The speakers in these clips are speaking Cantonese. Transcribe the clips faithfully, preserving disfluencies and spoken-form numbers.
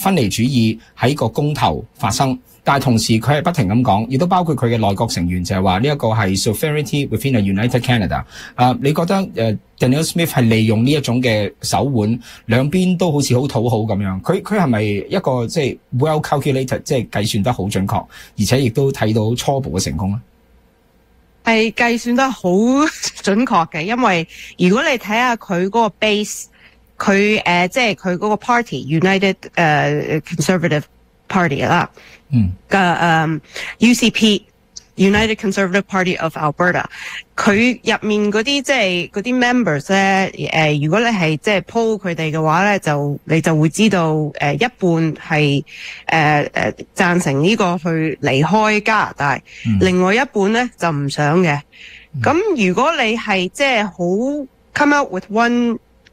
分離主義喺個公投發生，但係同時佢係不停咁講，亦都包括佢嘅內閣成員就係話呢一個係 sovereignty within a united Canada。啊，你覺得誒 Danielle Smith 係利用呢一種嘅手腕，兩邊都好似好討好咁樣？佢佢係咪一個即係 well calculated， 即係計算得好準確，而且亦都睇到初步嘅成功咧？ 係計算得好準確嘅，因為如果你睇下佢嗰個 base， 佢誒即係佢嗰個 party United 誒、uh, Conservative Party 啦，嗯嘅誒 U C P United Conservative Party of Alberta， 佢入面嗰啲即係嗰啲 members 咧，誒、呃、如果你係即係 poll 佢哋嘅話咧，就你就會知道誒、呃、一半係誒誒贊成呢個去離開加拿大，嗯、另外一半咧就唔想嘅。咁、嗯、如果你係即係好 come out with one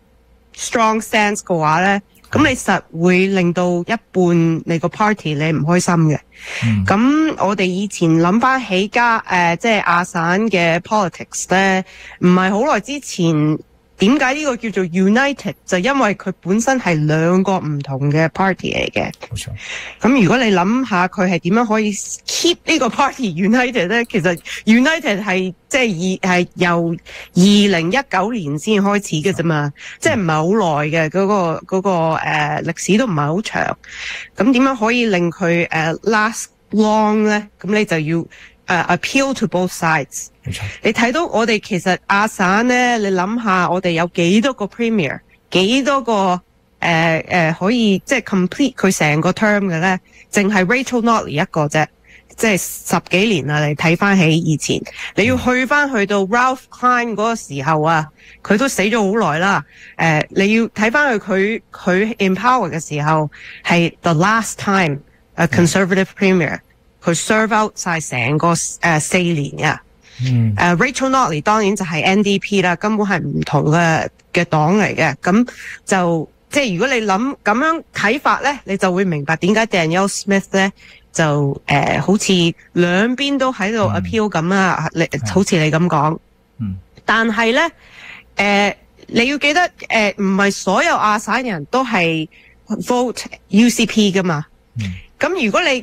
strong stance 嘅話咧，咁你實會令到一半你個 party 你唔開心嘅。咁、嗯、我哋以前諗翻起加誒即係亞省嘅 politics 咧，唔係好耐之前，點解呢個叫做 United？ 就因為佢本身係兩個唔同嘅 party 嚟嘅。冇錯。咁如果你諗下佢係點樣可以 keep 呢個 party United 咧，其實 United 係即係二係由二零一九年先開始嘅啫嘛，即係唔係好耐嘅嗰個嗰、嗰個誒歷、呃、史都唔係好長。咁點樣可以令佢誒、uh, last long 咧？咁你就要誒、uh, appeal to both sides。你睇到我哋其實亞省咧，你諗下我哋有幾多個 premier， 幾多個誒誒、呃呃、可以即係 complete 佢成個 term 嘅咧，淨係 Rachel Notley 一個啫，即係十幾年啦。你睇翻起以前，你要去翻去到 Ralph Klein 嗰個時候啊，佢都死咗好耐啦。誒、呃，你要睇翻去佢佢 empower 嘅時候，係 the last time a conservative premier 佢 serve out 晒成個誒、呃、四年嘅。嗯，誒、uh, Rachel Notley 當然就係 N D P 啦，根本係唔同嘅嘅黨嚟嘅。咁就即係如果你諗咁樣睇法咧，你就會明白點解 Danielle Smith 咧就誒、呃、好似兩邊都喺度 appeal 咁啊，你、嗯、好似你咁講。嗯，但係咧誒你要記得誒唔係所有亞省人都係 vote U C P 噶嘛。嗯，咁如果你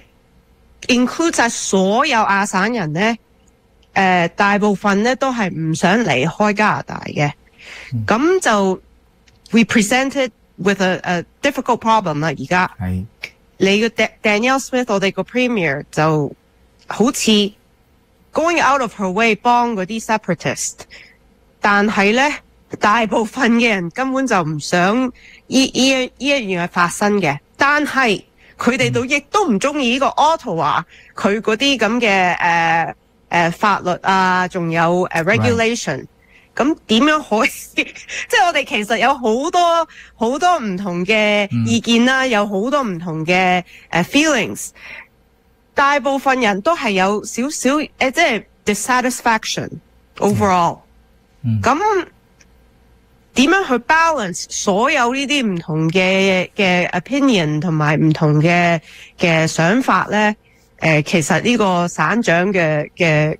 include 晒所有亞省人咧，誒、呃，大部分咧都係唔想離開加拿大嘅，咁、嗯、就 we presented with a, a difficult problem 啦。而家係你個 Danielle Smith 我哋個 Premier 就好似 going out of her way 幫嗰啲 separatist， 但係咧大部分嘅人根本就唔想呢呢呢一樣嘢發生嘅，但係佢哋都亦都唔中意呢個 Ottawa 佢嗰啲咁嘅誒。誒、呃、法律啊，仲有誒、uh, regulation， 咁點樣可以？即係我哋其實有好多好多唔同嘅意見啦，嗯、有好多唔同嘅誒、uh, feelings。大部分人都係有少少誒，即係 dissatisfaction overall。咁點樣去 balance 所有呢啲唔同嘅嘅 opinion 同埋唔同嘅嘅想法咧？誒、呃，其實呢個省長嘅嘅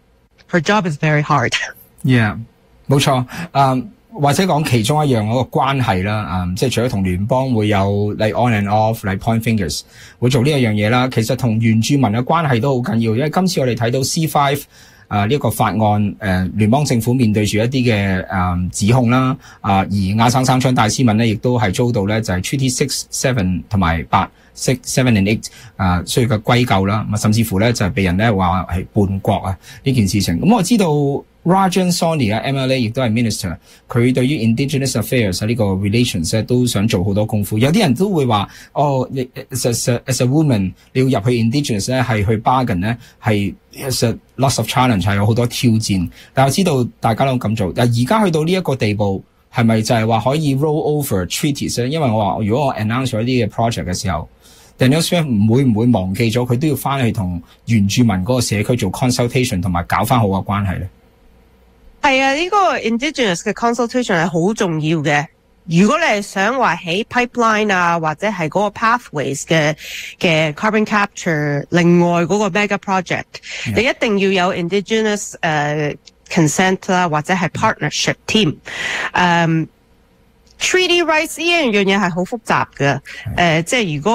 her job is very hard。 Yeah， 冇錯。誒，或者講其中一樣嗰個關係啦，誒、um，即係除咗同聯邦會有 like on and off like point fingers 會做呢一樣嘢啦，其實同原住民嘅關係都好緊要，因為今次我哋睇到 C 五。啊！呢、這、一個法案，誒、呃、聯邦政府面對住一啲嘅誒指控啦，啊、呃、而亞省省長戴斯敏呢，亦都係遭到咧就係 Treaty Six、Seven 同埋八 Six、Seven and Eight 啊，需要嘅歸咎啦，甚至乎咧就係被人咧話係叛國啊呢件事情。咁、嗯、我知道 Rajan Sawhney 啊 M L A 亦都係 Minister， 佢對於 Indigenous Affairs 呢個 relations 咧都想做好多功夫。有啲人都會話，哦 as a, as a woman 你要入去 Indigenous 咧係去 bargain 咧係 as a lots of challenge 係有好多挑戰。但我知道大家都咁做。但而家去到呢一個地步，係咪就係話可以 roll over treaties 咧？因為我話如果我 announce 咗一啲嘅 project 嘅時候，Danielle Smith 唔會唔會忘記咗佢都要翻去同原住民嗰個社區做 consultation 同埋搞翻好嘅關係咧？ 係啊，呢、這個 Indigenous 嘅 consultation 係好重要嘅。如果你係想話起 pipeline 啊，或者係嗰個 pathways 嘅嘅 carbon capture， 另外嗰個 mega project，yeah. 你一定要有 Indigenous 誒、uh, consent 啦，或者係 partnership team。嗯、um, ，treaty rights 呢樣嘢係好複雜嘅。誒、uh, 即係如果